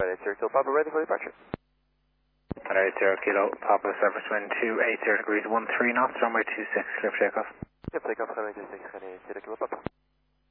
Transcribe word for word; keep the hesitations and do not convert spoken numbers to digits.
Thunder eight zero Kilo Papa, ready for departure. Thunder eight zero Kilo Papa, surface wind two eighty degrees one three knots, runway two six, clear for takeoff. Yep, takeoff, runway two six, Thunder eight zero Kilo Papa.